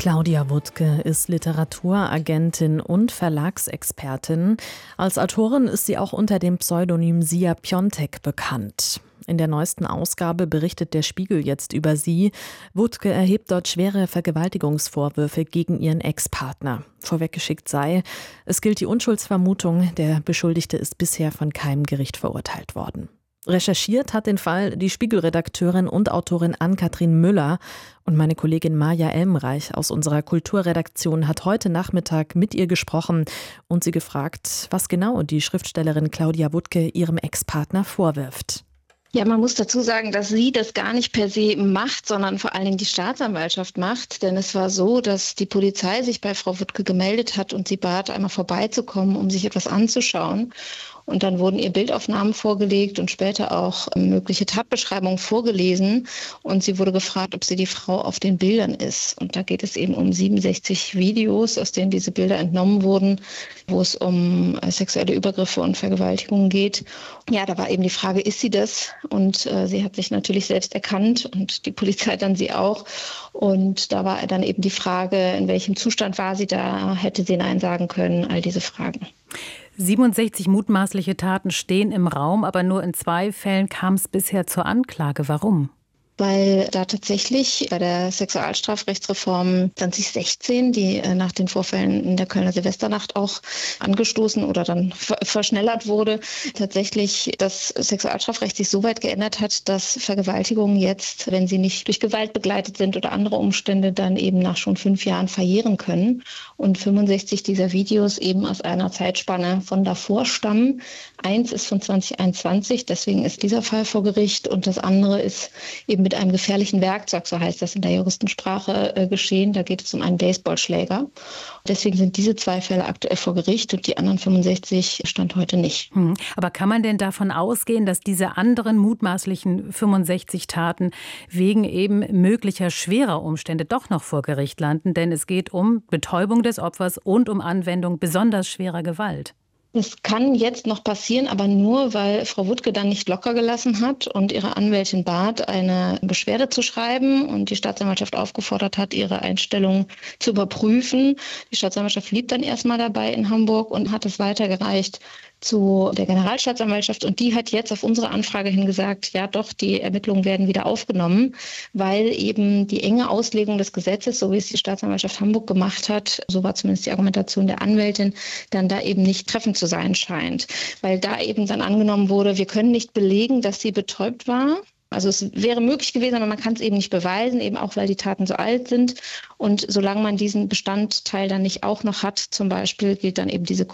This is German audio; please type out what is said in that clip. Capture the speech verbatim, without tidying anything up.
Claudia Wuttke ist Literaturagentin und Verlagsexpertin. Als Autorin ist sie auch unter dem Pseudonym Sia Piontek bekannt. In der neuesten Ausgabe berichtet der Spiegel jetzt über sie. Wuttke erhebt dort schwere Vergewaltigungsvorwürfe gegen ihren Ex-Partner. Vorweggeschickt sei, es gilt die Unschuldsvermutung, der Beschuldigte ist bisher von keinem Gericht verurteilt worden. Recherchiert hat den Fall die Spiegel-Redakteurin und Autorin Ann-Kathrin Müller, und meine Kollegin Maja Elmreich aus unserer Kulturredaktion hat heute Nachmittag mit ihr gesprochen und sie gefragt, was genau die Schriftstellerin Claudia Wuttke ihrem Ex-Partner vorwirft. Ja, man muss dazu sagen, dass sie das gar nicht per se macht, sondern vor allen Dingen die Staatsanwaltschaft macht. Denn es war so, dass die Polizei sich bei Frau Wuttke gemeldet hat und sie bat, einmal vorbeizukommen, um sich etwas anzuschauen. Und dann wurden ihr Bildaufnahmen vorgelegt und später auch mögliche Tatbeschreibungen vorgelesen. Und sie wurde gefragt, ob sie die Frau auf den Bildern ist. Und da geht es eben um siebenundsechzig Videos, aus denen diese Bilder entnommen wurden, wo es um sexuelle Übergriffe und Vergewaltigungen geht. Ja, da war eben die Frage, ist sie das? Und äh, sie hat sich natürlich selbst erkannt und die Polizei dann sie auch. Und da war dann eben die Frage, in welchem Zustand war sie da? Hätte sie Nein sagen können? All diese Fragen. siebenundsechzig mutmaßliche Taten stehen im Raum, aber nur in zwei Fällen kam es bisher zur Anklage. Warum? Weil da tatsächlich bei der Sexualstrafrechtsreform zwanzig sechzehn, die nach den Vorfällen in der Kölner Silvesternacht auch angestoßen oder dann verschnellert wurde, tatsächlich das Sexualstrafrecht sich so weit geändert hat, dass Vergewaltigungen jetzt, wenn sie nicht durch Gewalt begleitet sind oder andere Umstände, dann eben nach schon fünf Jahren verjähren können. Und fünfundsechzig dieser Videos eben aus einer Zeitspanne von davor stammen. Eins ist von zwanzig einundzwanzig, deswegen ist dieser Fall vor Gericht, und das andere ist eben mit einem gefährlichen Werkzeug, so heißt das in der Juristensprache, äh, geschehen. Da geht es um einen Baseballschläger. Deswegen sind diese zwei Fälle aktuell vor Gericht und die anderen fünfundsechzig stand heute nicht. Hm. Aber kann man denn davon ausgehen, dass diese anderen mutmaßlichen fünfundsechzig Taten wegen eben möglicher schwerer Umstände doch noch vor Gericht landen? Denn es geht um Betäubung des Opfers und um Anwendung besonders schwerer Gewalt. Das kann jetzt noch passieren, aber nur, weil Frau Wuttke dann nicht locker gelassen hat und ihre Anwältin bat, eine Beschwerde zu schreiben und die Staatsanwaltschaft aufgefordert hat, ihre Einstellung zu überprüfen. Die Staatsanwaltschaft blieb dann erstmal dabei in Hamburg und hat es weitergereicht zu der Generalstaatsanwaltschaft, und die hat jetzt auf unsere Anfrage hin gesagt, ja doch, die Ermittlungen werden wieder aufgenommen, weil eben die enge Auslegung des Gesetzes, so wie es die Staatsanwaltschaft Hamburg gemacht hat, so war zumindest die Argumentation der Anwältin, dann da eben nicht treffend zu sein scheint. Weil da eben dann angenommen wurde, wir können nicht belegen, dass sie betäubt war. Also es wäre möglich gewesen, aber man kann es eben nicht beweisen, eben auch, weil die Taten so alt sind. Und solange man diesen Bestandteil dann nicht auch noch hat, zum Beispiel, gilt dann eben diese